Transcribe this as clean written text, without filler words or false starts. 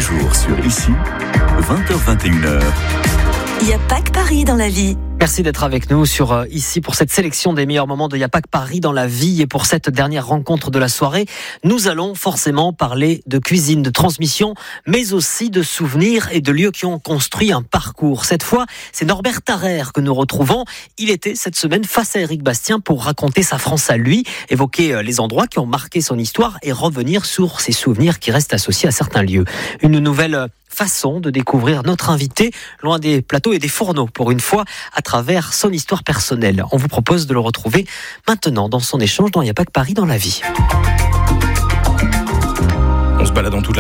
jours sur Ici, 20h-21h. Il n'y a pas que Paris dans la vie. Merci d'être avec nous sur Ici pour cette sélection des meilleurs moments de Y a pas que Paris dans la vie. Et pour cette dernière rencontre de la soirée, nous allons forcément parler de cuisine, de transmission, mais aussi de souvenirs et de lieux qui ont construit un parcours. Cette fois, c'est Norbert Tarrer que nous retrouvons. Il était cette semaine face à Éric Bastien pour raconter sa France à lui, évoquer les endroits qui ont marqué son histoire et revenir sur ses souvenirs qui restent associés à certains lieux. Une nouvelle façon de découvrir notre invité, loin des plateaux et des fourneaux, pour une fois, à travers son histoire personnelle. On vous propose de le retrouver maintenant dans son échange dans Il n'y a pas que Paris dans la vie. On se balade dans toute la